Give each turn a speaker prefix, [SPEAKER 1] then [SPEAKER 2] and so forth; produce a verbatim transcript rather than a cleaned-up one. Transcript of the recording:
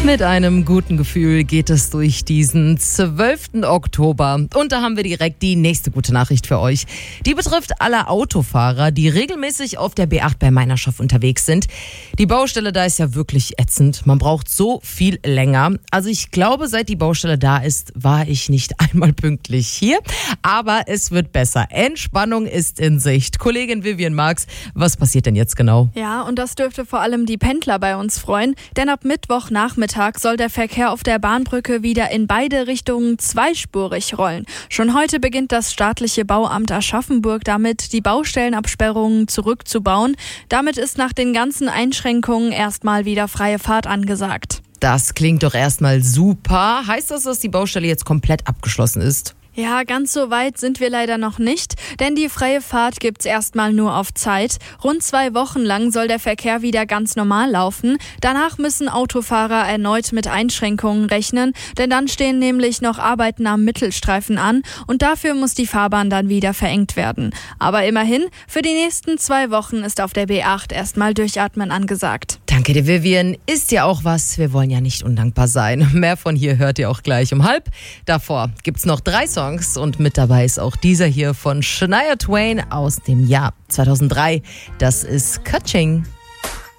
[SPEAKER 1] Mit einem guten Gefühl geht es durch diesen zwölften Oktober. Und da haben wir direkt die nächste gute Nachricht für euch. Die betrifft alle Autofahrer, die regelmäßig auf der B acht bei Meinerschaft unterwegs sind. Die Baustelle da ist ja wirklich ätzend. Man braucht so viel länger. Also ich glaube, seit die Baustelle da ist, war ich nicht einmal pünktlich hier. Aber es wird besser. Entspannung ist in Sicht. Kollegin Vivian Marx, was passiert denn jetzt genau?
[SPEAKER 2] Ja, und das dürfte vor allem die Pendler bei uns freuen. Denn ab Mittwochnachmittag soll der Verkehr auf der Bahnbrücke wieder in beide Richtungen zweispurig rollen. Schon heute beginnt das staatliche Bauamt Aschaffenburg damit, die Baustellenabsperrungen zurückzubauen. Damit ist nach den ganzen Einschränkungen erstmal wieder freie Fahrt angesagt.
[SPEAKER 1] Das klingt doch erstmal super. Heißt das, dass die Baustelle jetzt komplett abgeschlossen ist?
[SPEAKER 2] Ja, ganz so weit sind wir leider noch nicht, denn die freie Fahrt gibt's erstmal nur auf Zeit. Rund zwei Wochen lang soll der Verkehr wieder ganz normal laufen. Danach müssen Autofahrer erneut mit Einschränkungen rechnen, denn dann stehen nämlich noch Arbeiten am Mittelstreifen an und dafür muss die Fahrbahn dann wieder verengt werden. Aber immerhin, für die nächsten zwei Wochen ist auf der B acht erstmal Durchatmen angesagt.
[SPEAKER 1] Danke dir, Vivian. Ist ja auch was. Wir wollen ja nicht undankbar sein. Mehr von hier hört ihr auch gleich um halb. Davor gibt's noch drei Songs. Und mit dabei ist auch dieser hier von Shania Twain aus dem Jahr zweitausenddrei. Das ist Kaching.